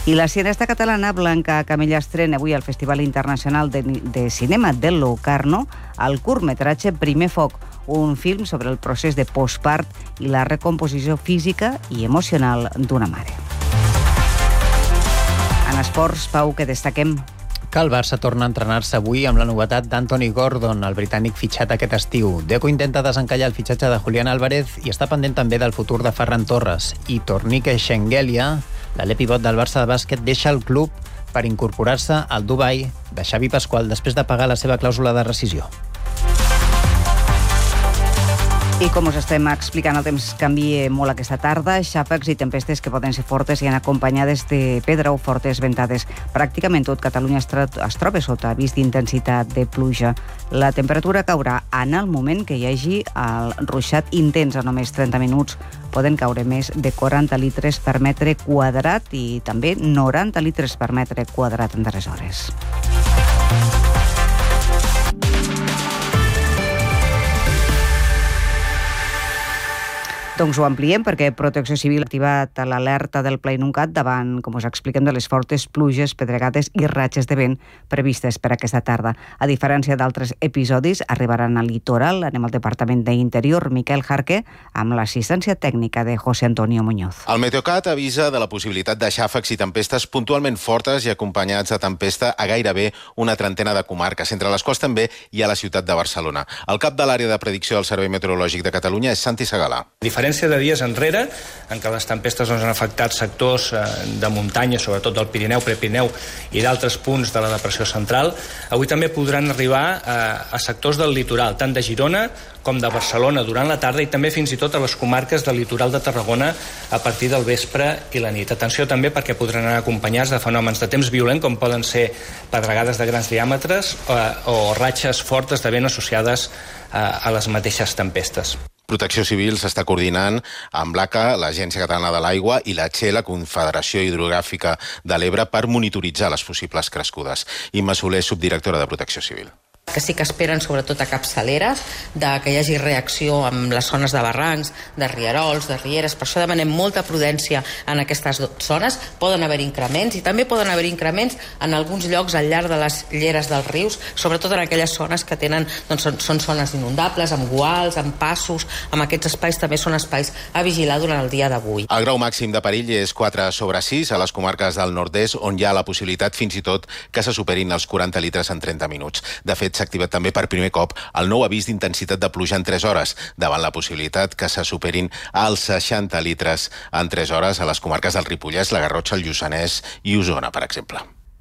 I la cineasta catalana Blanca Camella estrena avui al Festival Internacional de Cinema de Locarno el curtmetratge Primer foc, un film sobre el procés de postpart i la recomposició física i emocional d'una mare. En esports, Pau, que destaquem? Que el Barça torna a entrenar-se avui amb la novetat d'Anthony Gordon, el britànic fitxat aquest estiu. Deco intenta desencallar el fitxatge de Julián Álvarez i està pendent també del futur de Ferran Torres. I Tornike Shengelia, l'alè pivot del Barça de bàsquet, deixa el club per incorporar-se al Dubai de Xavi Pasqual després de pagar la seva clàusula de rescisió. I com us estem explicant, el temps canvia molt aquesta tarda. Xàfecs i tempestes que poden ser fortes i acompanyades de pedra o fortes ventades. Pràcticament tot Catalunya es troba sota avís d'intensitat de pluja. La temperatura caurà en el moment que hi hagi el ruixat intens a només 30 minuts. Poden caure més de 40 litres per metre quadrat i també 90 litres per metre quadrat en darreres hores. Doncs ho ampliem perquè Protecció Civil ha activat l'alerta del Pla Inuncat davant, com us expliquem, de les fortes pluges, pedregades i ratxes de vent previstes per aquesta tarda. A diferència d'altres episodis, arribaran al litoral. Anem al Departament d'Interior. Miquel Jarque, amb l'assistència tècnica de José Antonio Muñoz. El Meteocat avisa de la possibilitat de xàfecs i tempestes puntualment fortes i acompanyats de tempesta a gairebé una trentena de comarques, entre les quals també hi ha la ciutat de Barcelona. El cap de l'àrea de predicció del Servei Meteorològic de Catalunya és Santi Segalà. A diferència de dies enrere, en què les tempestes han afectat sectors de muntanya, sobretot del Pirineu, Prepirineu i d'altres punts de la depressió central, avui també podran arribar a sectors del litoral, tant de Girona com de Barcelona durant la tarda i també fins i tot a les comarques del litoral de Tarragona a partir del vespre i la nit. Atenció també perquè podran anar acompanyats de fenòmens de temps violent com poden ser pedregades de grans diàmetres o ratxes fortes de vent associades a les mateixes tempestes. Protecció Civil s'està coordinant amb l'ACA, l'Agència Catalana de l'Aigua, i la CHE, la Confederació Hidrogràfica de l'Ebre, per monitoritzar les possibles crescudes. Imma Soler, subdirectora de Protecció Civil. Que sí que esperen sobretot a capçaleres, que hi hagi reacció amb les zones de barrancs, de rierols, de rieres. Per això demanem molta prudència en aquestes zones. Poden haver increments i també poden haver increments en alguns llocs al llarg de les lleres dels rius, sobretot en aquelles zones que tenen, doncs, són zones inundables, amb guals, amb passos. Amb aquests espais també són espais a vigilar durant el dia d'avui. El grau màxim de perill és 4/6 a les comarques del nord-est, on hi ha la possibilitat fins i tot que se superin els 40 litres en 30 minuts. De fet, s'ha activat també per primer cop el nou avís d'intensitat de pluja en 3 hores, davant la possibilitat que se superin els 60 litres en 3 hores a les comarques del Ripollès, la Garrotxa, el Lluçanès i Osona, per exemple.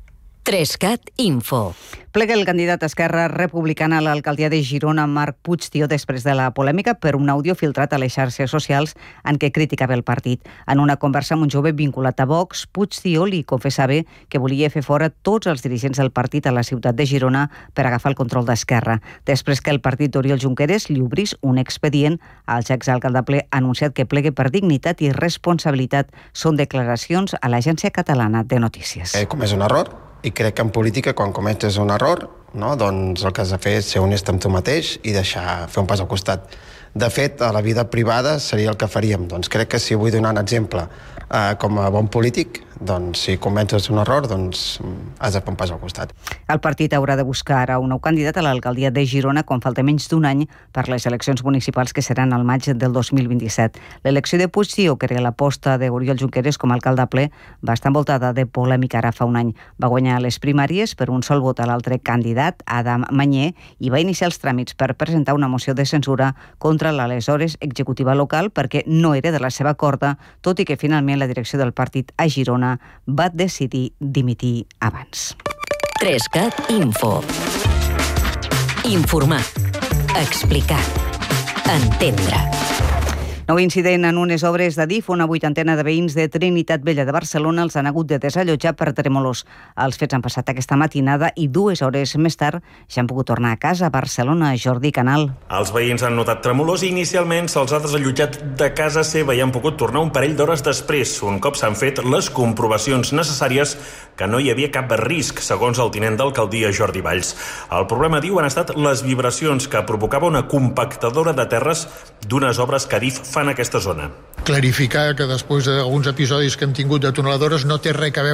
3CAT Info. Plega el candidat a Esquerra Republicana a l'alcaldia de Girona, Marc Puigtió, després de la polèmica per un àudio filtrat a les xarxes socials en què criticava el partit. En una conversa amb un jove vinculat a Vox, Puigtió li confessava que volia fer fora tots els dirigents del partit a la ciutat de Girona per agafar el control d'Esquerra. Després que el partit d'Oriol Junqueras li obrís un expedient, el exalcalde ha anunciat que plegue per dignitat i responsabilitat. Són declaracions a l'Agència Catalana de Notícies. He comès un error. I crec que en política, quan cometes un error, doncs el que has de fer és ser honest amb tu mateix i deixar fer un pas al costat. De fet, a la vida privada seria el que faríem. Doncs crec que si vull donar un exemple com a bon polític, doncs si cometes un error, doncs has de fer un pas al costat. El partit haurà de buscar ara un nou candidat a l'alcaldia de Girona quan falta menys d'un any per les eleccions municipals que seran al maig del 2027. L'elecció de Puigtió, que era l'aposta d'Oriol Junqueras com a alcalde ple, va estar envoltada de polèmica ara fa un any. Va guanyar les primàries per un sol vot a l'altre candidat, Adam Mañé, i va iniciar els tràmits per presentar una moció de censura contra l'aleshores executiva local perquè no era de la seva corda, tot i que finalment la direcció del partit a Girona va decidir dimitir abans. 3CAT Info. Informar. Explicar. Entendre. Nou incident en unes obres d'Adif, una vuitantena de veïns de Trinitat Vella de Barcelona els han hagut de desallotjar per tremolors. Els fets han passat aquesta matinada i 2 hores més tard ja han pogut tornar a casa a Barcelona. Jordi Canal. Els veïns han notat tremolors i inicialment se'ls ha desallotjat de casa seva i han pogut tornar un parell d'hores després, un cop s'han fet les comprovacions necessàries que no hi havia cap risc, segons el tinent d'alcaldia Jordi Valls. El problema, diu, han estat les vibracions que provocava una compactadora de terres d'unes obres que Adif fa en aquesta zona. Clarificar que després d'alguns episodis que hem tingut de tuneladores no té res a veure